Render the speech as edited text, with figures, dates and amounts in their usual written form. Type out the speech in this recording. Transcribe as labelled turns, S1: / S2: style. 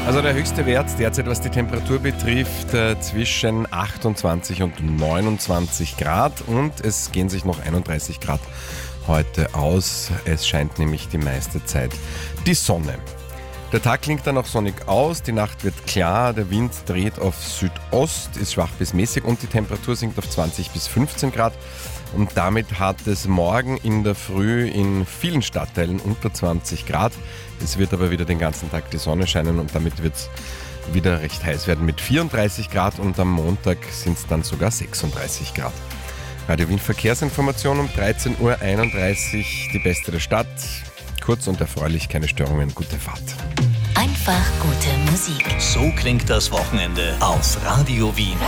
S1: Also der höchste Wert derzeit, was die Temperatur betrifft, zwischen 28 und 29 Grad und es gehen sich noch 31 Grad heute aus. Es scheint nämlich die meiste Zeit die Sonne. Der Tag klingt dann auch sonnig aus, die Nacht wird klar, der Wind dreht auf Südost, ist schwach bis mäßig und die Temperatur sinkt auf 20 bis 15 Grad. Und damit hat es morgen in der Früh in vielen Stadtteilen unter 20 Grad. Es wird aber wieder den ganzen Tag die Sonne scheinen und damit wird es wieder recht heiß werden mit 34 Grad und am Montag sind es dann sogar 36 Grad. Radio Wien Verkehrsinformation um 13.31 Uhr, die beste der Stadt. Kurz und erfreulich, keine Störungen, gute Fahrt.
S2: Einfach gute Musik.
S3: So klingt das Wochenende auf Radio Wien.